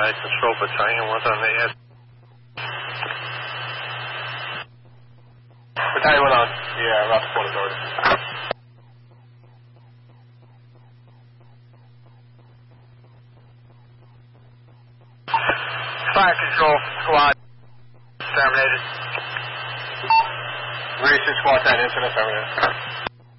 Fire Control Battalion, what's on the air? Battalion went on. Yeah, route to Port Authority. Fire Control Squad terminated. Research Squad 10 incident terminated.